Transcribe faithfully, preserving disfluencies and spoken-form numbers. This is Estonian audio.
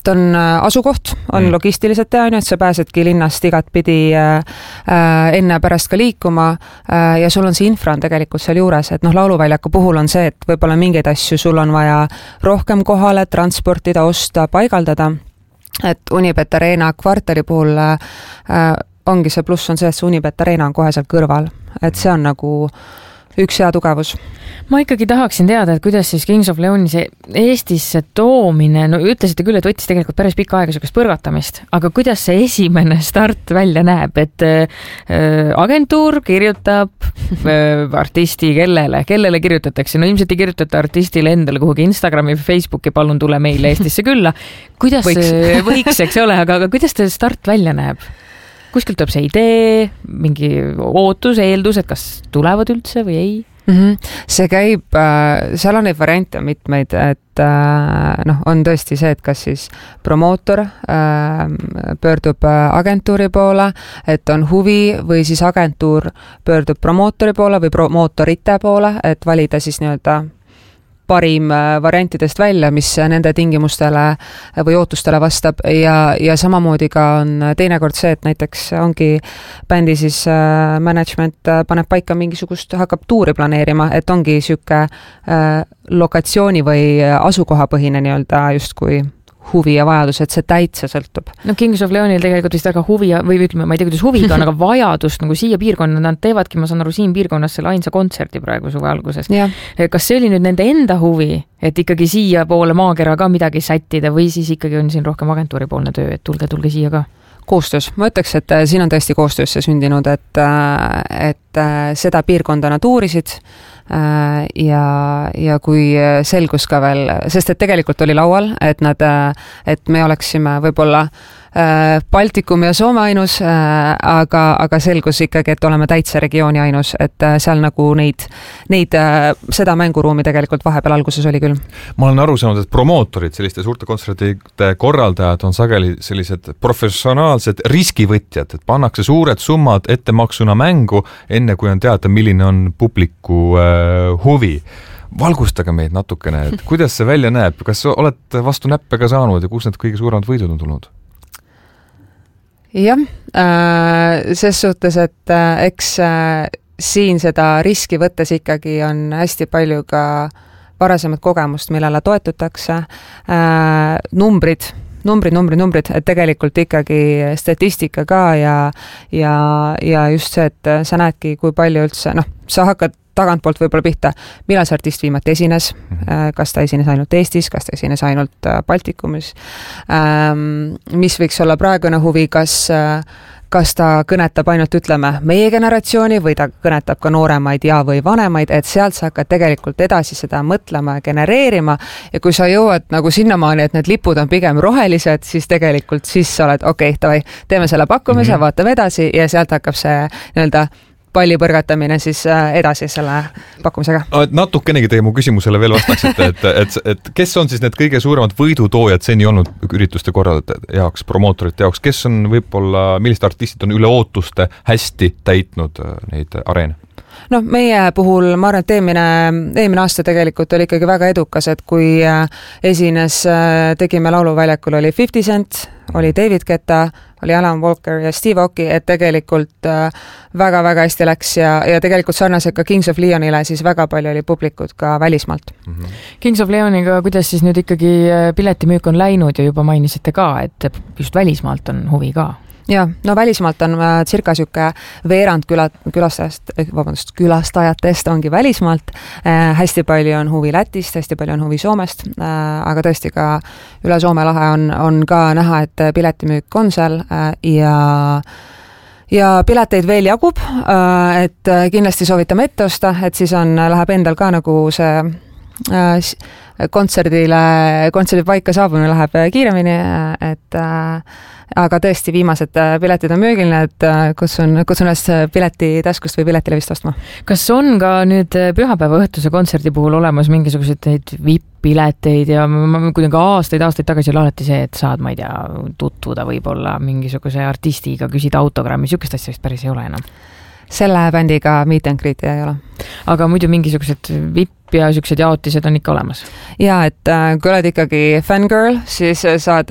et on asukoht, on mm. logistiliselt teha, et sa pääsedki linnast igat pidi äh, enne pärast ka liikuma äh, ja sul on see infra on tegelikult seal juures, et noh, lauluväljaku puhul on see, et võib-olla mingeid asju sul on vaja rohkem kohale transportida, osta, paigaldada, et Unibet Arena kvartali puhul äh, ongi see pluss on see, et see Unibet Arena on kohe seal kõrval, et see on nagu üks hea tugevus. Ma ikkagi tahaksin teada, et kuidas siis Kings of Leoni see Eestisse toomine, no ütlesite küll, et võttis tegelikult päris pikka aega sellist põrgatamist, aga kuidas see esimene start välja näeb, et äh, agentuur kirjutab äh, artisti kellele, kellele kirjutatakse, no ilmselt ei kirjutata artistile endale kuhugi Instagrami või Facebooki, palun tule meile Eestisse külla. Kuidas võiks, võiks eks ole, aga, aga kuidas see start välja näeb? Kuskilt tuleb see idee, mingi ootus, eeldus, et kas tulevad üldse või ei? Mm-hmm. See käib, seal on neid variante mitmeid, et noh, on tõesti see, et kas siis promootor pöördub agentuuri poole, et on huvi või siis agentuur pöördub promootori poole või promootorite poole, et valida siis nii-öelda parim variantidest välja, mis nende tingimustele või ootustele vastab ja, ja samamoodi ka on teinekord see, et näiteks ongi bändi siis management paneb paika mingisugust, hakkab tuuri planeerima, et ongi siuke lokatsiooni või asukohapõhine nii-öelda justkui huvi ja vajadus, et see täitsa sõltub. No Kings of Leonil tegelikult vist väga huvi, või ütleme, ma ei tea, kuidas huviga on, aga vajadust nagu siia piirkonna, nad teevadki, ma saan aru, siin piirkonnas selle ainsa kontserti praegu suve alguses. Ja. Kas see oli nüüd nende enda huvi, et ikkagi siia poole maakera ka midagi sättida või siis ikkagi on siin rohkem agentuuri poolne töö, et tulge, tulge siia ka? Koostöös. Ma ütleks, et siin on tõesti koostöös see sündinud, et, et seda piirkonda nad uurisid ja, ja kui selgus ka veel, sest et tegelikult oli laual, et nad, et me oleksime võib-olla Baltikum ja Soome ainus, aga, aga selgus ikkagi, et oleme täitsa regiooni ainus, et seal nagu neid, neid, seda mänguruumi tegelikult vahepeal alguses oli küll. Ma olen aru saanud, et promootorid, selliste suurte kontsertide korraldajad on sageli sellised professionaalsed riskivõtjad, et pannakse suured summad ettemaksuna mängu, enne kui on teada, milline on publiku äh, huvi. Valgustage meid natukene, et kuidas see välja näeb, kas olete vastu näppe ka saanud ja kus need kõige suuremad võidud on tulnud? Jah, ses suhtes, et eks siin seda riski võttes ikkagi on hästi palju ka varasemad kogemust, millele toetutakse. Numbrid, numbrid, numbrid, numbrid, et tegelikult ikkagi statistika ka ja, ja, ja just see, et sa näedki, kui palju üldse, noh, sa hakkad tagantpoolt võib-olla pihta, millal see artist viimati esines, kas ta esines ainult Eestis, kas ta esines ainult Baltikumis, mis võiks olla praegune huvi, kas, kas ta kõnetab ainult, ütleme, meie generatsiooni või ta kõnetab ka nooremaid ja või vanemaid, et sealt sa hakkad tegelikult edasi seda mõtlema ja genereerima ja kui sa jõuad nagu sinnamaani, et need lipud on pigem rohelised, siis tegelikult siis sa oled, okei, okay, teeme selle pakkumise, mm-hmm. vaatame edasi ja sealt hakkab see nii-öelda palli põrgatamine siis edasi selle pakkumisega. Natukenegi teie mu küsimusele veel vastaksite, et, et, et kes on siis need kõige suuremad võidutoojad seni olnud ürituste korraldajate jaoks, promootorite jaoks, kes on võib-olla, millised artistid on üle ootuste hästi täitnud neid areene? No meie puhul, ma arvan, et eelmine, eelmine aasta tegelikult oli ikkagi väga edukas, et kui esines, tegime lauluväljakul, oli fifty Cent, oli David Guetta, oli Alan Walker ja Steve Aoki, et tegelikult väga-väga hästi läks ja, ja tegelikult sarnaselt ka Kings of Leonile, siis väga palju oli publikud ka välismaalt. Mm-hmm. Kings of Leoniga, kuidas siis nüüd ikkagi piletimüük on läinud ja juba mainisite ka, et just välismaalt on huvi ka? Ja, no välismaalt on cirka siuke veerand küla, külastajast, vabandust, külastajatest ongi välismaalt. Äh, hästi palju on huvi Lätist, hästi palju on huvi Soomest, äh, aga tõesti ka üle Soome lahe on, on ka näha, et piletimüük on seal äh, ja ja pileteid veel jagub, äh, et kindlasti soovitame ette osta, et siis on, läheb endal ka nagu see äh, kontserdile, kontserdi paika saabumine läheb kiiremini, et äh, aga tõesti viimased piletid on müügiline, et kutsun, kutsun üles pileti taskust või piletilevist ostma. Kas on ka nüüd pühapäeva õhtuse kontserdi puhul olemas mingisuguseid neid V I P-pileteid ja kuidagi aastaid, aastaid tagasi oli alati see, et saad, ma ei tea, tutvuda võib-olla mingisuguse artistiga, küsida autogrammi, siukest asja vist päris ei ole enam? Selle bändiga meet and greet ei ole. Aga muidu mingisugused V I P ja siuksed jaotised on ikka olemas? Ja, et kui oled ikkagi fangirl, siis saad